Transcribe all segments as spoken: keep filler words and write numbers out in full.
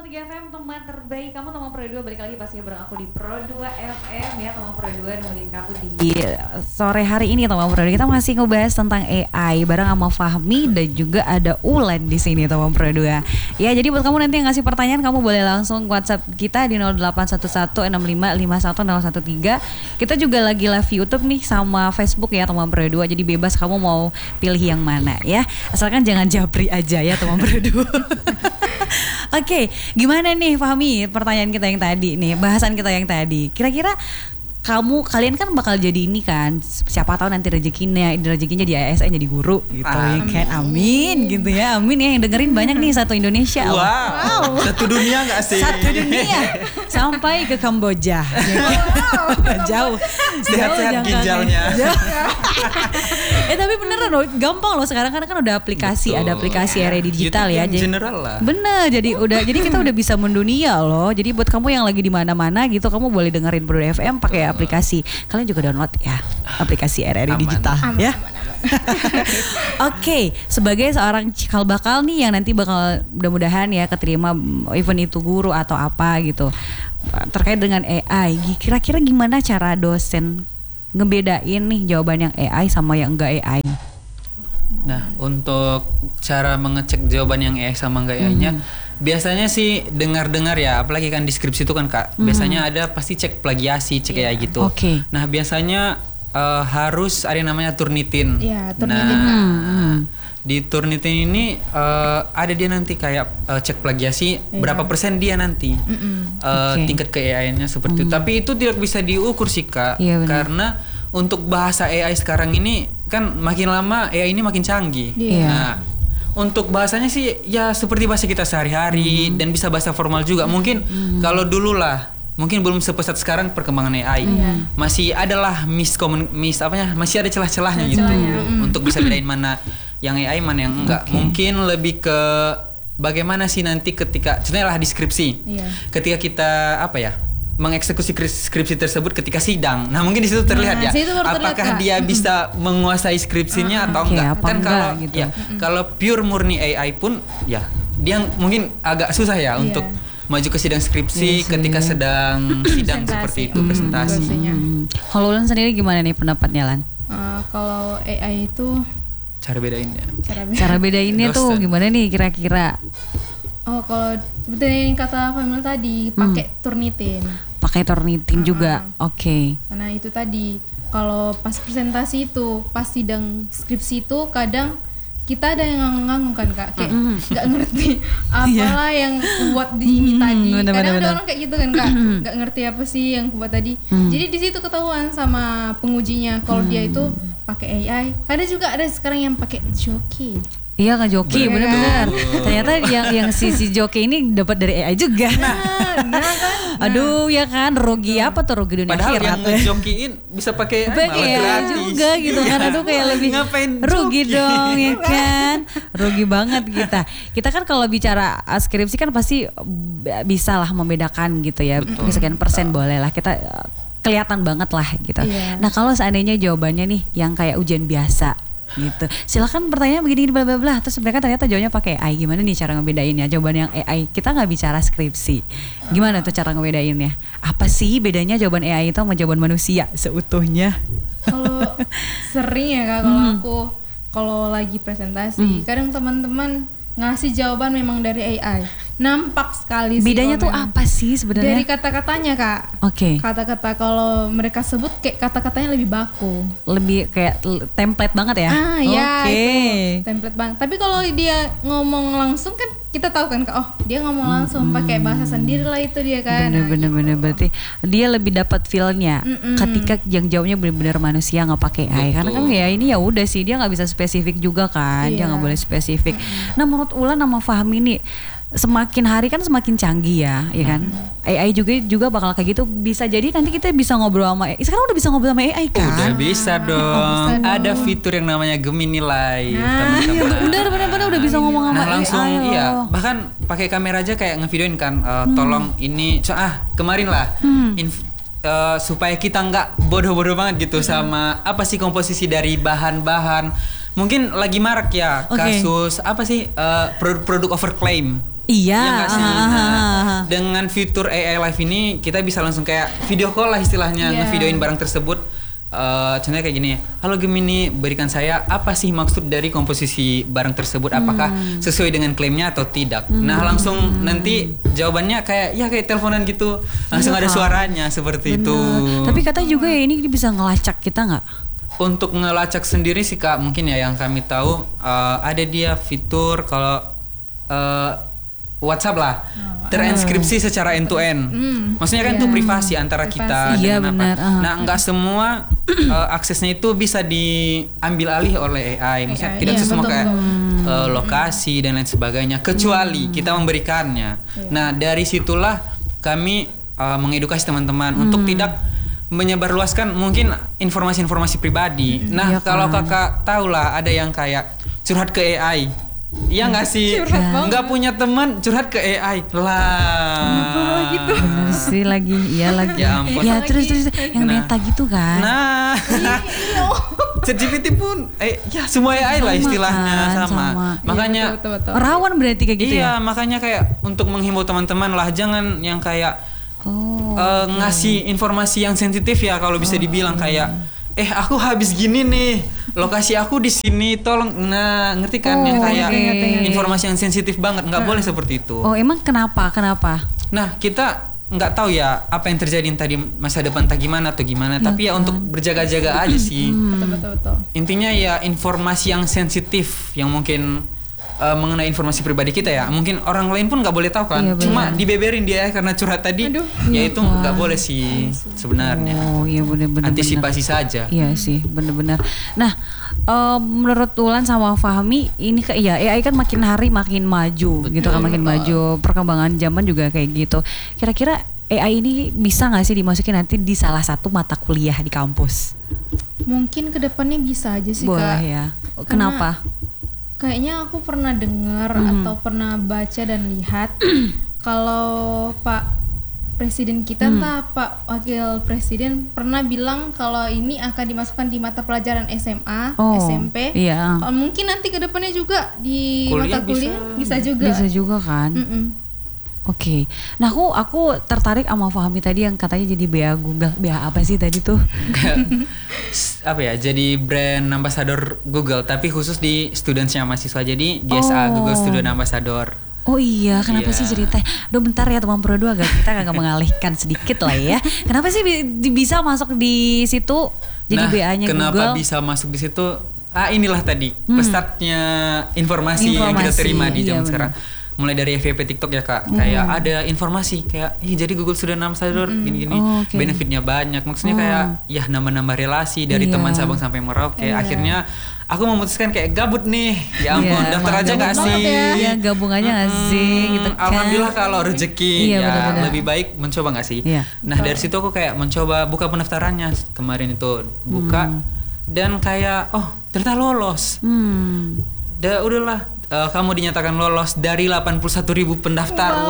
tiga F M, teman terbaik kamu, teman Pro dua, balik lagi pastinya bareng aku di Pro dua F M ya, teman Pro dua nemenin kamu di sore hari ini teman Pro dua. Kita masih ngebahas tentang A I bareng sama Fahmi dan juga ada Ulan di sini teman Pro dua. Ya, jadi buat kamu nanti yang ngasih pertanyaan kamu boleh langsung WhatsApp kita di nol delapan satu satu enam lima lima satu nol satu tiga. Kita juga lagi live YouTube nih sama Facebook ya teman Pro dua. Jadi bebas kamu mau pilih yang mana ya. Asalkan jangan japri aja ya teman Pro dua. Oke, okay, gimana nih Fahmi pertanyaan kita yang tadi nih, bahasan kita yang tadi. Kira-kira kamu, kalian kan bakal jadi ini kan, siapa tahu nanti rezekinya, rezekinya di A S N jadi guru gitu ya kan, amin gitu ya, amin ya, yang dengerin banyak nih satu Indonesia. Wow, wow. Satu dunia gak sih? Satu dunia, sampai ke Kamboja. Wow. Jauh, sehat-sehat ginjalnya. Eh tapi beneran loh, gampang loh sekarang karena kan udah aplikasi, betul. Ada aplikasi ya. R D digital ya. Jadi general lah. Bener, jadi udah, jadi kita udah bisa mendunia loh. Jadi buat kamu yang lagi di mana-mana gitu, kamu boleh dengerin Pro dua F M pakai aplikasi. Kalian juga download ya aplikasi R R I digital aman, ya. Oke, okay, sebagai seorang cikal bakal nih yang nanti bakal mudah-mudahan ya keterima event itu guru atau apa gitu terkait dengan A I, kira-kira gimana cara dosen ngebedain nih jawaban yang A I sama yang enggak A I? Nah, untuk cara mengecek jawaban yang A I sama enggak A I-nya, hmm. biasanya sih dengar-dengar ya, apalagi kan deskripsi itu kan Kak, hmm. biasanya ada pasti cek plagiasi, cek yeah. A I gitu. Okay. Nah, biasanya uh, harus ada yang namanya Turnitin. Iya, yeah, Turnitin. Nah, hmm. di Turnitin ini uh, ada dia nanti kayak uh, cek plagiasi yeah. berapa persen dia nanti uh, okay. tingkat ke A I-nya seperti hmm. itu. Tapi itu tidak bisa diukur sih Kak, yeah, karena untuk bahasa A I sekarang ini kan makin lama A I ini makin canggih. Yeah. Nah, untuk bahasanya sih ya seperti bahasa kita sehari-hari mm-hmm. dan bisa bahasa formal juga. Mungkin mm-hmm. kalau dulu lah, mungkin belum sepesat sekarang perkembangan A I. Mm-hmm. Masih adalah miskomun mis apanya? Masih ada celah-celahnya gitu. Mm-hmm. Untuk bisa bedain mana yang A I mana yang enggak. Okay. Mungkin lebih ke bagaimana sih nanti ketika contohnya lah deskripsi. Yeah. Ketika kita apa ya? mengeksekusi skripsi tersebut ketika sidang. Nah, mungkin di situ terlihat nah, ya apakah terlihat, dia bisa menguasai skripsinya uh, atau okay, enggak. Kan kalau gitu. ya mm-hmm. kalau pure murni A I pun ya dia mungkin agak susah ya yeah. untuk maju ke sidang skripsi yes, ketika yeah. sedang sidang seperti itu, presentasi. Hmm, kalau Lan sendiri gimana nih pendapatnya Lan? Uh, kalau A I itu cara bedainnya. Cara, beda. cara bedainnya tuh gimana nih kira-kira? Oh, kalau seperti yang kata Famil tadi, pakai hmm. Turnitin. Pakai Turnitin uh-huh. juga, oke. Okay. Karena itu tadi, kalau pas presentasi itu, pas sidang skripsi itu, kadang kita ada yang ngangung kan Kak, kayak nggak mm-hmm. ngerti apalah yeah. yang buat di ini mm-hmm. tadi. Bener, kadang bener, ada orang kayak gitu kan Kak, nggak ngerti apa sih yang buat tadi. Mm. Jadi di situ ketahuan sama pengujinya kalau mm. dia itu pakai A I. Ada juga ada sekarang yang pakai joki. Iya kan joki, bener-bener. Ternyata yang yang si si joki ini dapat dari A I juga. Nah, nah kan. Aduh, ya kan rugi apa tuh rugi dunia akhirat. Padahal yang ngejokiin bisa pakai ya juga gitu kan. Aduh kayak lebih rugi dong ya kan. Rugi banget kita. Kita kan kalau bicara skripsi kan pasti bisa lah membedakan gitu ya. Betul. Sekian persen boleh lah kita kelihatan banget lah gitu. Yeah. Nah, kalau seandainya jawabannya nih yang kayak ujian biasa gitu. Silakan pertanyaan begini bla bla bla. Terus mereka ternyata jawabnya pakai A I. Gimana nih cara ngebedainnya? Jawaban yang A I kita nggak bicara skripsi. Gimana tuh cara ngebedainnya? Apa sih bedanya jawaban A I itu sama jawaban manusia seutuhnya? Kalau sering ya Kak, kalau hmm. aku kalau lagi presentasi, hmm. kadang teman-teman ngasih jawaban memang dari A I. Nampak sekali sih. Bedanya tuh apa sih sebenarnya? Dari kata-katanya Kak. Oke. Okay. Kata-kata kalau mereka sebut kayak kata-katanya lebih baku. Lebih kayak template banget ya? Ah ya okay. itu template banget. Tapi kalau dia ngomong langsung kan kita tahu kan oh dia ngomong langsung hmm. pakai bahasa sendiri lah itu dia kan. Bener-bener nah, bener gitu. Berarti dia lebih dapat feel-nya Mm-mm. ketika yang jawabnya benar-benar manusia nggak pakai A I. Karena kan ya ini ya udah sih dia nggak bisa spesifik juga kan. Iya. Dia nggak boleh spesifik. Mm-mm. Nah menurut Ulan sama Fahmi nih semakin hari kan semakin canggih ya, ya kan. Hmm. A I juga juga bakal kayak gitu. Bisa jadi nanti kita bisa ngobrol sama A I. Sekarang udah bisa ngobrol sama A I kan? Udah bisa dong. Oh, bisa dong. Ada fitur yang namanya Gemini Live. Nah, iya, bener bener bener udah bisa ngomong sama nah, langsung, A I. Langsung iya. Bahkan pakai kamera aja kayak ngevideoin kan. Uh, hmm. Tolong ini, so, ah kemarin lah. Hmm. Inf- uh, supaya kita nggak bodoh-bodoh banget gitu hmm. sama apa sih komposisi dari bahan-bahan. Mungkin lagi marak ya okay. kasus apa sih uh, produk-produk overclaim. Iya. Ya nggak sih? Ah, Nah, ah, ah. dengan fitur A I Live ini kita bisa langsung kayak video call lah istilahnya, Iya. ngevideoin barang tersebut. Eh, contohnya kayak gini, halo Gemini, berikan saya apa sih maksud dari komposisi barang tersebut, apakah sesuai dengan klaimnya atau tidak. Nah langsung nanti jawabannya kayak ya kayak teleponan gitu, langsung Iya, ada Kak. suaranya seperti itu. Bener. Tapi katanya juga ya ini bisa ngelacak kita nggak? Untuk ngelacak sendiri sih Kak, mungkin ya yang kami tahu eh, ada dia fitur kalau eh, WhatsApp lah terinskripsi secara end to end. Maksudnya kan itu privasi antara kita Privasi. Iya, dengan benar. apa. Ah. Nah, enggak semua eh, aksesnya itu bisa diambil alih oleh A I. Maksudnya A I, tidak iya, semua betul, kayak betul. eh, lokasi dan lain sebagainya kecuali kita memberikannya. Nah, dari situlah kami eh, mengedukasi teman-teman untuk tidak menyebarluaskan mungkin informasi-informasi pribadi. Nah, Iya kalau kan. Kakak tahu lah ada yang kayak curhat ke A I. Iya nggak sih? Curhat banget. Nggak punya teman curhat ke A I lah. gitu? Bener sih lagi, iya lagi. Ya ampun. Ya terus terus yang Nah. meta gitu kan. Nah, ChatGPT pun, eh ya semua A I lah Sama istilahnya kan, sama. sama. Makanya, Iya, betul, betul, betul. Rawan berarti kayak gitu iya ya. makanya kayak untuk menghimbau teman-teman lah jangan yang kayak Oh. eh, ngasih informasi yang sensitif ya kalau bisa dibilang kayak eh aku habis gini nih lokasi aku di sini tolong nah ngerti kan Oh, yang kayak oke. informasi yang sensitif banget nggak boleh seperti itu. Oh emang kenapa? Kenapa? Nah kita nggak tahu ya apa yang terjadi tadi masa depan tak gimana atau gimana Ya tapi ya kan. untuk berjaga-jaga aja sih. Betul betul betul. Intinya ya informasi yang sensitif yang mungkin uh, mengenai informasi pribadi kita ya mungkin orang lain pun nggak boleh tahu kan. Iya, benar. Cuma dibeberin dia karena curhat tadi Aduh. ya Iya itu kan. nggak boleh sih sebenarnya. Oh iya bener-bener. Antisipasi saja. Iya sih, bener-bener. Nah, em, menurut Ulan sama Fahmi, ini kayak ya A I kan makin hari makin maju, gitu kan makin maju. Perkembangan zaman juga kayak gitu. Kira-kira A I ini bisa nggak sih dimasukin nanti di salah satu mata kuliah di kampus? Mungkin kedepannya bisa aja sih Boleh Kak. ya. Karena Kenapa? Kayaknya aku pernah dengar Mhm. atau pernah baca dan lihat kalau Pak Presiden kita Hmm. entah Pak Wakil Presiden pernah bilang kalau ini akan dimasukkan di mata pelajaran S M A, Oh, S M P. iya. Kalau mungkin nanti kedepannya juga di Kuliah mata kuliah bisa. bisa, juga. Bisa juga kan? Mm-mm. Oke. Nah, aku aku tertarik sama Fahmi tadi yang katanya jadi B A Google. B A apa sih tadi tuh? Apa ya jadi brand ambassador Google tapi khusus di studentsnya mahasiswa jadi G S A Oh. Google Student Ambassador. Oh iya, kenapa Iya. sih ceritanya? Duh bentar ya teman Pro dua agak kita agak mengalihkan sedikit lah ya. Kenapa sih bi- di- bisa masuk di situ jadi nah, B A-nya kenapa Google? bisa masuk di situ? Ah inilah tadi Hmm. pesatnya informasi, yang kita Informasi, terima di iya, zaman benar. sekarang. Mulai dari F Y P TikTok ya kak, kayak ada informasi kayak, ih jadi Google Student Ambassador gini-gini, Oh, oke. benefitnya banyak. Maksudnya Oh. kayak, ya nambah-nambah relasi dari Iya. teman Sabang sampai Merauke. Akhirnya aku memutuskan kayak gabut nih, ya ampun, Iya, daftar emang aja nggak gabut sih? banget ya. Iya, gabung aja nggak sih, Mm-mm. gitu kan. Alhamdulillah kalau rezeki Iya, ya benar-benar. lebih baik mencoba nggak sih? Iya. Nah dari situ aku kayak mencoba buka pendaftarannya kemarin itu buka dan kayak oh ternyata lolos. Hmm. Udah udahlah eh, kamu dinyatakan lolos dari delapan puluh satu ribu pendaftar.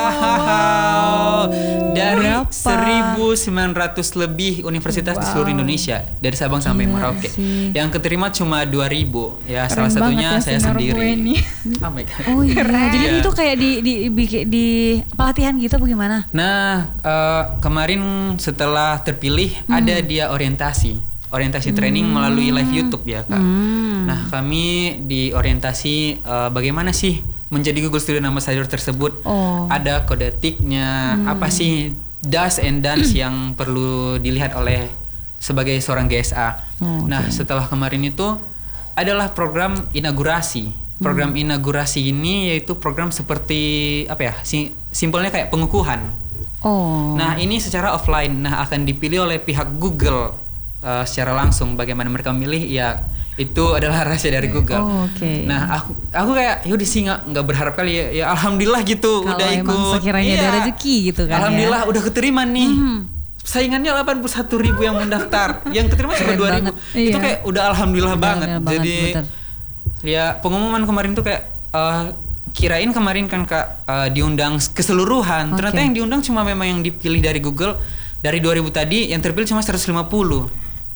Wow. Dari Berapa? seribu sembilan ratus lebih universitas di seluruh Indonesia dari Sabang sampai Gila Merauke. sih. Yang keterima cuma dua ribu. Ya Keren salah satunya banget ya saya senior sendiri. gue ini. Oh my God. Oh iya, jadi Iya. itu kayak di di, di di pelatihan gitu apa gimana? Nah, eh, kemarin setelah terpilih ada dia orientasi. Orientasi training melalui live YouTube ya, Kak. Hmm. Nah, kami di orientasi eh, bagaimana sih menjadi Google Student Ambassador tersebut? Oh. Ada kode etiknya, apa sih do's and don'ts yang perlu dilihat oleh sebagai seorang G S A. Oh, Nah, oke. setelah kemarin itu adalah program inaugurasi. Program inaugurasi ini yaitu program seperti apa ya? Si, simpelnya kayak pengukuhan. Oh. Nah, ini secara offline. Nah, akan dipilih oleh pihak Google uh, secara langsung. Bagaimana mereka memilih? Ya, itu adalah rahasia dari Google. Oh, oke. Nah, aku aku kayak yaudah sih nggak nggak berharap kali ya. Ya alhamdulillah gitu Kalau udah emang ikut. sekiranya ada rezeki gitu kan ya. Alhamdulillah udah keterima nih. Mhm. Saingannya delapan puluh satu ribu yang mendaftar. Yang keterima cuma Keren dua ribu. banget. Itu Iya. kayak udah alhamdulillah Udah banget. alhamdulillah Jadi banget, betul. ya pengumuman kemarin tuh kayak eh, kirain kemarin kan Kak eh, diundang keseluruhan. Ternyata Oke. yang diundang cuma memang yang dipilih dari Google dari dua ribu tadi yang terpilih cuma seratus lima puluh.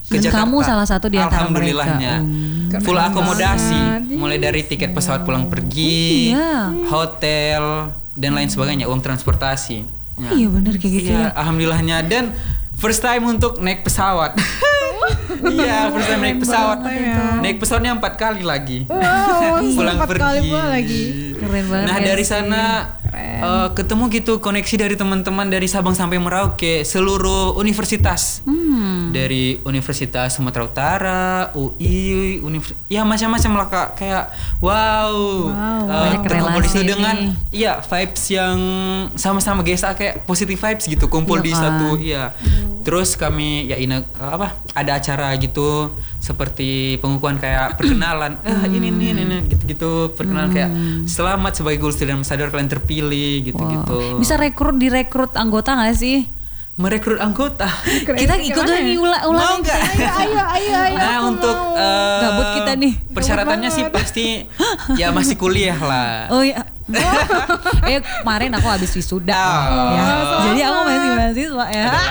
ke Dan Jakarta. kamu salah satu di antara Alhamdulillahnya. mereka. Full Keren akomodasi, banget. mulai dari tiket pesawat pulang pergi, Iya. hotel dan lain sebagainya, uang transportasi. Oh, iya bener kayak gitu Iya, ya. alhamdulillahnya. Dan first time untuk naik pesawat. Iya, first time naik pesawat. ya. Naik pesawatnya empat kali lagi. Wow, Pulang empat pergi. kali pula lagi. Keren banget. Nah ya dari sih. sana uh, ketemu gitu koneksi dari teman-teman dari Sabang sampai Merauke, seluruh universitas. Hmm. Dari Universitas Sumatera Utara, U I, univers ya macam-macam lah Kak. Kayak wow, Wow, uh, banyak terkumpul di situ relasi dengan nih. iya vibes yang sama-sama G S A kayak positive vibes gitu, kumpul Iya di kan? satu iya. Terus kami ya ina, apa ada acara gitu seperti pengukuhan kayak perkenalan, eh ini nih ini, ini gitu-gitu perkenalan kayak selamat sebagai Gold Student Ambassador kalian terpilih gitu-gitu. Wow. Bisa rekrut direkrut anggota nggak sih? Merekrut anggota. Keren, Kita gimana ikut ya? lagi ulang ulang. Mau nggak? Ayo, ayo, ayo, ayo. Nah aku untuk mau. eh, Gabut kita nih. persyaratannya sih pasti ya masih kuliah lah. Oh iya. eh kemarin aku habis wisuda. Oh. Ya. sama. Jadi aku masih mahasiswa ya. Adalah.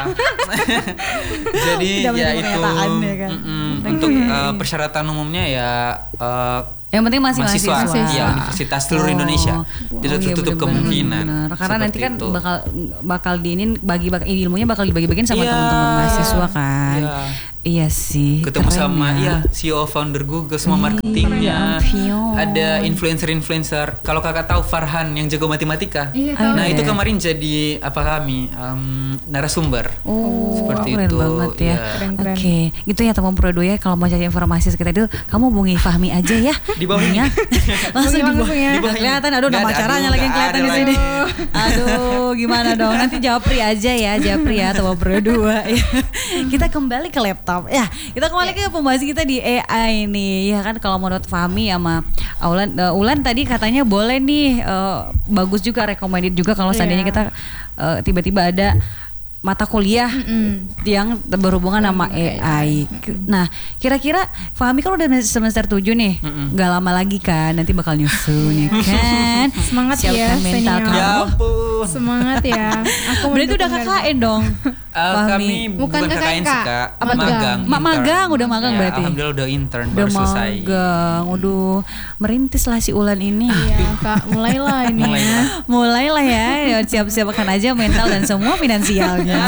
Jadi Tidak ya menjadi itu pernyataan, ya kan? mm-mm. untuk eh, persyaratan umumnya ya eh, Yang penting masih mahasiswa. mahasiswa, ya universitas seluruh Indonesia. Tidak Oh, iya, tertutup bener-bener, kemungkinan. bener. Karena nanti Seperti kan itu. bakal bakal diinin bagi bagi ilmunya bakal dibagi-bagiin sama Iya. teman-teman mahasiswa kan. Iya. Iya sih. Ketemu keren sama ya. ya C E O founder Google semua marketingnya. Ampun. Ada influencer-influencer. Kalau kakak tahu Farhan yang jago matematika. Iya, tahu. Nah, Oke. itu kemarin jadi apa kami em, narasumber. Oh, Seperti keren itu, banget ya. ya. Keren-keren. Oke, gitu ya teman Pro dua ya. Kalau mau cari informasi sekitar itu, kamu hubungi Fahmi aja ya. Di bawah ini. Ya. Langsung di bawah. Langsung ya. Di bawah Nggak ini. kelihatan, aduh Nggak nama ada, acaranya aduh, lagi yang nggak kelihatan di ada sini. lagi. Aduh, gimana dong? Nanti Japri aja ya, Japri ya teman Pro dua. Ya. Kita kembali ke laptop. Ya, kita kembali ke pembahasan kita di A I nih. Ya kan kalau menurut Fahmi sama Ulan, uh, Ulan tadi katanya boleh nih uh, bagus juga recommended juga kalau seandainya Iya. kita uh, tiba-tiba ada mata kuliah Mm-mm. yang berhubungan sama A I. Nah, kira-kira Fahmi kan udah semester tujuh nih. Mm-mm. Gak lama lagi kan nanti bakal nyusun ya kan. Semangat Siapkan ya, mental senior. kamu. Ya ampun. Semangat ya. Aku Berarti udah mendukung K K N dong. Eh, Fahmi. kami Bukan bukan K K N K K N, sih Kak. Kak, Apa tuh? magang. Ma- intern. magang, udah magang Ya, berarti? Alhamdulillah udah intern Udah baru selesai. magang. Waduh, merintis lah si Ulan ini. Iya, Kak, mulailah ini Mulai ya. lah. Mulailah ya, ya siap-siapkan aja mental dan semua finansialnya.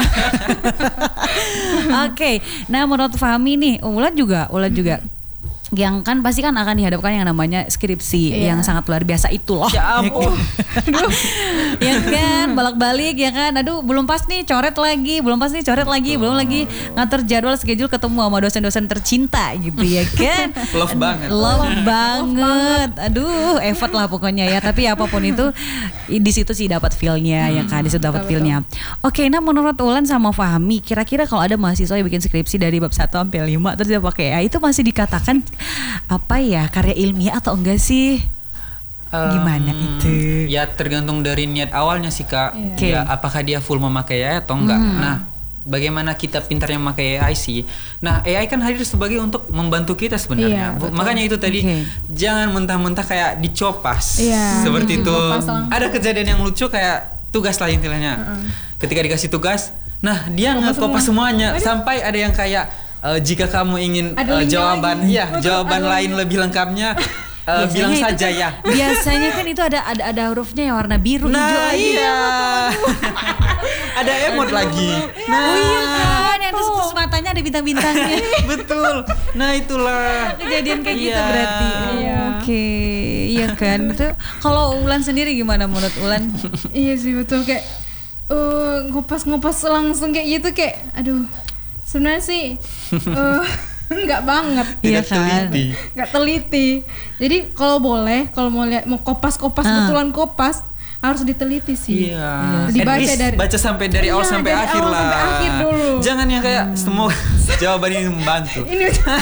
Oke, nah menurut Fahmi nih, Ulan juga, Ulan juga yang kan pasti kan akan dihadapkan yang namanya skripsi Iya. yang sangat luar biasa itu loh. Ya ampun. Ya kan, bolak-balik ya kan. Aduh, belum pas nih, coret lagi, belum pas nih, coret lagi, belum lagi ngatur jadwal schedule ketemu sama dosen-dosen tercinta gitu ya kan. Love banget. Love banget. Aduh, effort lah pokoknya ya. Tapi apapun itu i- di situ sih dapat feel-nya ya kan, di situ dapat Betul, feel-nya. Oke, nah menurut Ulan sama Fahmi, kira-kira kalau ada mahasiswa yang bikin skripsi dari bab satu sampai lima terus dia pakai A I itu masih dikatakan apa ya, karya ilmiah atau enggak sih? Gimana Em, itu? Ya tergantung dari niat awalnya sih Kak. Iya. Oke. Ya apakah dia full memakai A I atau enggak. Nah, bagaimana kita pintarnya memakai A I sih. Nah, A I kan hadir sebagai untuk membantu kita sebenarnya. Iya, Bu- betul. Makanya itu tadi Oke. jangan mentah-mentah kayak dicopas. Iya. Seperti Hmm, itu. copas langsung. Ada kejadian yang lucu kayak tugas lah intinya. Ketika dikasih tugas, nah dia Copas ngekopas semua. semuanya sampai ada yang kayak eh, jika kamu ingin Ada eh, linknya jawaban lagi. iya, jawaban lain lebih lengkapnya eh, Biasanya bilang itu saja kan- ya. Biasanya kan itu ada ada ada hurufnya yang warna biru, hijau Nah aja. iya. Ada emot lagi. Nah, Oh iya kan, yang terus, terus matanya ada bintang-bintangnya. betul. Nah itulah. Kejadian kayak gitu Iya. berarti. Oh, Iya. Oke, iya kan. Itu kalau Ulan sendiri gimana menurut Ulan? Iya sih betul kayak eh, ngopas-ngopas langsung kayak gitu kayak aduh sebenarnya sih eh, nggak banget Iya Tidak kan. teliti. nggak teliti jadi kalau boleh kalau mau lihat mau kopas-kopas Ah. betulan kopas harus diteliti sih. Iya. Iya. At Dibaca least dari- baca sampai dari awal Iya, sampai dari akhir awal lah. sampai akhir dulu. Jangan yang kayak semua jawaban ini membantu. Ini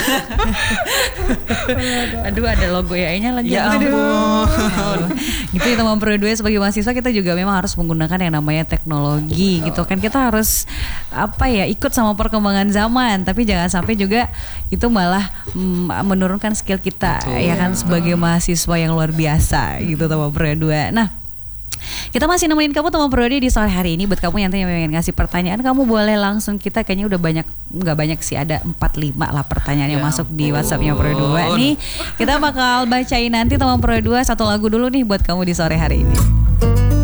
Aduh, ada logo A I-nya lagi. Ya Aduh. ampun. Gitu ya teman Pro dua sebagai mahasiswa kita juga memang harus menggunakan yang namanya teknologi gitu kan. Kita harus apa ya, ikut sama perkembangan zaman, tapi jangan sampai juga itu malah mm, menurunkan skill kita. Betul. Ya kan, sebagai mahasiswa yang luar biasa gitu teman Pro dua. Nah, Kita masih nemenin kamu teman Prodi di sore hari ini. Buat kamu yang tanya pengen ngasih pertanyaan, kamu boleh langsung, kita kayaknya udah banyak, nggak banyak sih, ada empat lima lah pertanyaan yang Ya masuk di ampun. WhatsAppnya Pro dua nih. Kita bakal bacain nanti teman Pro dua satu lagu dulu nih buat kamu di sore hari ini.